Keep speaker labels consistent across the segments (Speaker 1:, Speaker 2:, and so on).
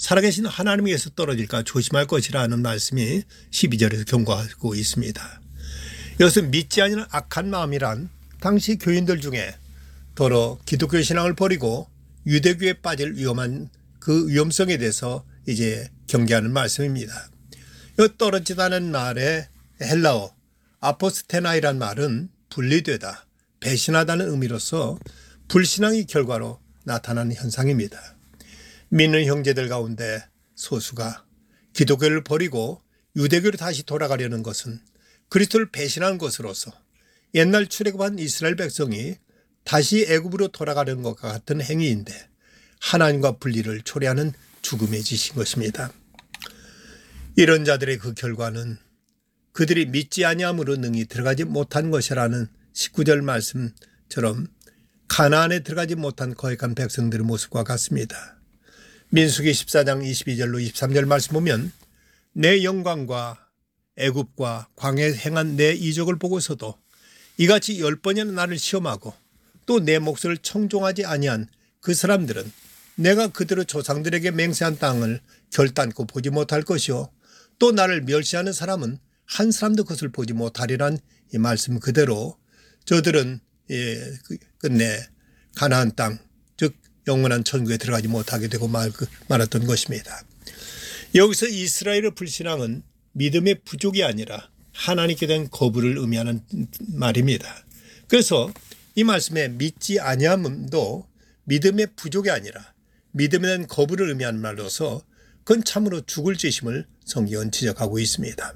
Speaker 1: 살아계신 하나님에게서 떨어질까 조심할 것이라는 말씀이 12절에서 경고하고 있습니다. 이것은 믿지 않는 악한 마음이란 당시 교인들 중에 더러 기독교 신앙을 버리고 유대교에 빠질 위험한 그 위험성에 대해서 이제 경계하는 말씀입니다. 이 떨어지다는 말의 헬라어 아포스테나이란 말은 분리되다, 배신하다는 의미로서 불신앙의 결과로 나타나는 현상입니다. 믿는 형제들 가운데 소수가 기독교를 버리고 유대교로 다시 돌아가려는 것은 그리스도를 배신한 것으로서 옛날 출애굽한 이스라엘 백성이 다시 애굽으로 돌아가려는 것과 같은 행위인데 하나님과 분리를 초래하는 죽음의 짓인 것입니다. 이런 자들의 그 결과는 그들이 믿지 아니함으로 능히 들어가지 못한 것이라는 19절 말씀처럼 가나안에 들어가지 못한 거액한 백성들의 모습과 같습니다. 민수기 14장 22절로 23절 말씀 보면 내 영광과 애굽과 광야에 행한 내 이적을 보고서도 이같이 10번이나 나를 시험하고 또 내 목소리를 청종하지 아니한 그 사람들은 내가 그들의 조상들에게 맹세한 땅을 결단코 보지 못할 것이요 또 나를 멸시하는 사람은 한 사람도 그것을 보지 못하리란 이 말씀 그대로 저들은 끝내 가나안 땅 즉 영원한 천국에 들어가지 못하게 되고 말았던 것입니다. 여기서 이스라엘의 불신앙은 믿음의 부족이 아니라 하나님께 대한 거부를 의미하는 말입니다. 그래서 이 말씀에 믿지 아니함도 믿음의 부족이 아니라 믿음에 대한 거부를 의미하는 말로서 그건 참으로 죽을 짓임을 성경은 지적하고 있습니다.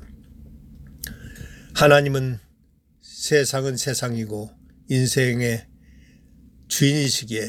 Speaker 1: 하나님은 세상은 세상이고 인생의 주인이시기에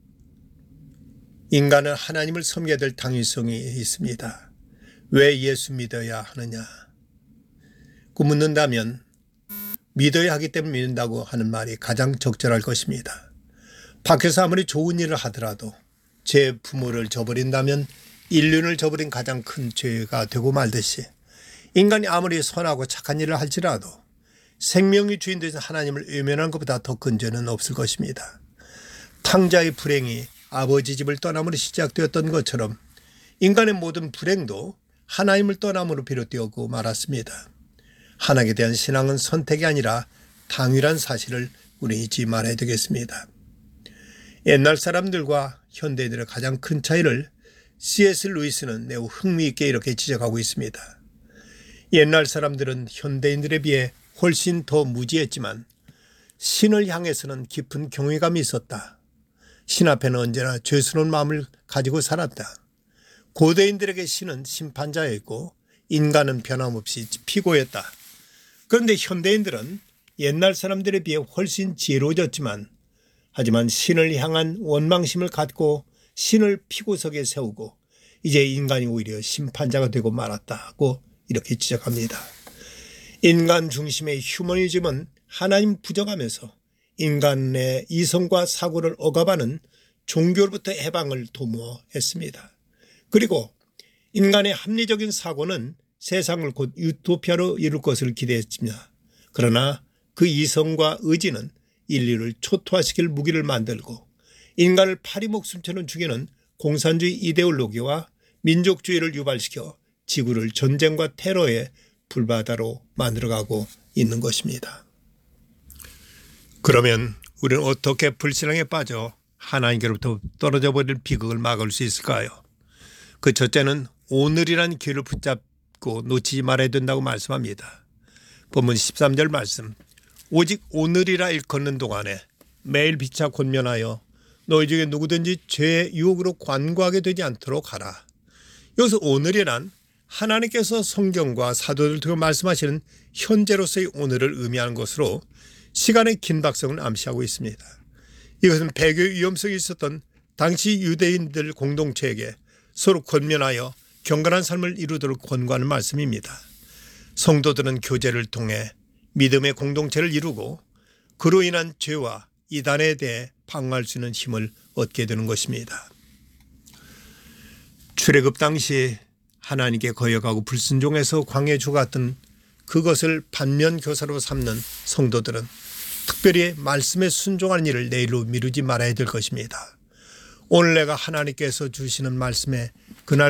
Speaker 1: 인간은 하나님을 섬겨야 될 당위성이 있습니다. 왜 예수 믿어야 하느냐? 그 묻는다면 믿어야 하기 때문에 믿는다고 하는 말이 가장 적절할 것입니다. 밖에서 아무리 좋은 일을 하더라도 제 부모를 저버린다면 인륜을 저버린 가장 큰 죄가 되고 말듯이 인간이 아무리 선하고 착한 일을 할지라도 생명의 주인 되신 하나님을 외면한 것보다 더 큰 죄는 없을 것입니다. 탕자의 불행이 아버지 집을 떠남으로 시작되었던 것처럼 인간의 모든 불행도 하나님을 떠남으로 비롯되었고 말았습니다. 하나님에 대한 신앙은 선택이 아니라 당위란 사실을 우리 잊지 말아야 되겠습니다. 옛날 사람들과 현대인들의 가장 큰 차이를 C.S. 루이스는 매우 흥미있게 이렇게 지적하고 있습니다. 옛날 사람들은 현대인들에 비해 훨씬 더 무지했지만 신을 향해서는 깊은 경외감이 있었다. 신 앞에는 언제나 죄스러운 마음을 가지고 살았다. 고대인들에게 신은 심판자였고 인간은 변함없이 피고였다. 그런데 현대인들은 옛날 사람들에 비해 훨씬 지혜로워졌지만 하지만 신을 향한 원망심을 갖고 신을 피고석에 세우고 이제 인간이 오히려 심판자가 되고 말았다고 이렇게 지적합니다. 인간 중심의 휴머니즘은 하나님 부정하면서 인간의 이성과 사고를 억압하는 종교로부터 해방을 도모했습니다. 그리고 인간의 합리적인 사고는 세상을 곧 유토피아로 이룰 것을 기대했습니다. 그러나 그 이성과 의지는 인류를 초토화시킬 무기를 만들고 인간을 파리 목숨처럼 죽이는 공산주의 이데올로기와 민족주의를 유발시켜 지구를 전쟁과 테러의 불바다로 만들어가고 있는 것입니다. 그러면 우리는 어떻게 불신앙에 빠져 하나님께로부터 떨어져 버릴 비극을 막을 수 있을까요? 그 첫째는 오늘이란 기회를 붙잡고 놓치지 말아야 된다고 말씀합니다. 본문 13절 말씀 오직 오늘이라 일컫는 동안에 매일 빛차 권면하여 너희 중에 누구든지 죄의 유혹으로 관구하게 되지 않도록 하라. 여기서 오늘이란 하나님께서 성경과 사도들 통해 말씀하시는 현재로서의 오늘을 의미하는 것으로 시간의 긴박성을 암시하고 있습니다. 이것은 배교의 위험성이 있었던 당시 유대인들 공동체에게 서로 권면하여 경건한 삶을 이루도록 권고하는 말씀입니다. 성도들은 교제를 통해 믿음의 공동체를 이루고 그로 인한 죄와 이단에 대해 방어할 수 있는 힘을 얻게 되는 것입니다. 출애굽 당시 하나님께 거역하고 불순종해서 광야에 죽었던 그것을 반면교사로 삼는 성도들은 특별히 말씀에 순종하는 일을 내일로 미루지 말아야 될 것입니다. 오늘 내가 하나님께서 주시는 말씀에 그날